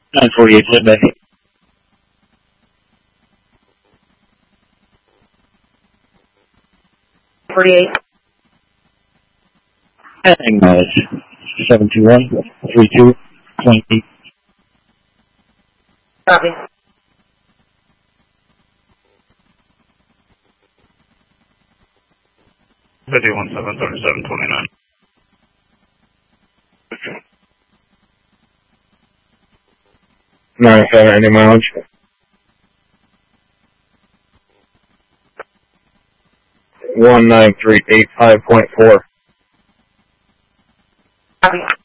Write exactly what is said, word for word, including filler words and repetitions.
nine forty-eight, lit back. forty-eight. Acknowledge. seven two one, three two, twenty. Copy. fifty-one seven thirty-seven twenty-nine. nine seven, any mileage? one nine three eight five point four. Copy.